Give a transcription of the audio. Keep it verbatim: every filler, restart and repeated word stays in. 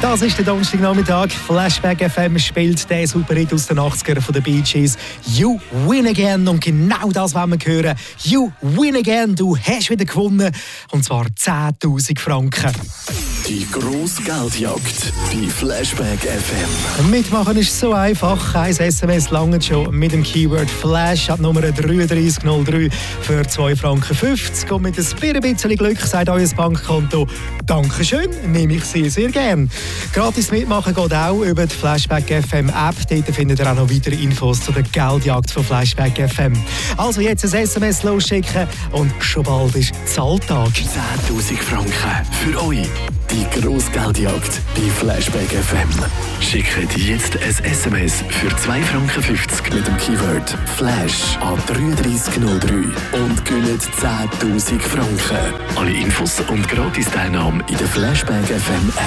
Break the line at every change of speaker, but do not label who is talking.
Das ist der Donnerstagnachmittag. Flashback F M spielt den Superhit aus den achtziger von den Bee Gees. You win again. Und genau das wollen wir hören. You win again. Du hast wieder gewonnen. Und zwar zehntausend Franken.
Die grosse Geldjagd bei Flashback F M.
Mitmachen ist so einfach. Ein S M S langt schon mit dem Keyword Flash ab Nummer drei drei null drei für zwei Franken fünfzig. Und mit ein bisschen Glück sagt euer Bankkonto Dankeschön, nehme ich sehr, sehr gern. Gratis mitmachen geht auch über die Flashback F M App. Dort findet ihr auch noch weitere Infos zu der Geldjagd von Flashback F M. Also jetzt ein S M S losschicken und schon bald ist Zahltag.
zehntausend Franken für euch. Die grosse Geldjagd bei Flashback F M. Schickt jetzt ein S M S für zwei Franken fünfzig mit dem Keyword Flash an drei drei null drei und gewinnt zehntausend Franken. Alle Infos und Gratis-Teilnahme in der Flashback F M App.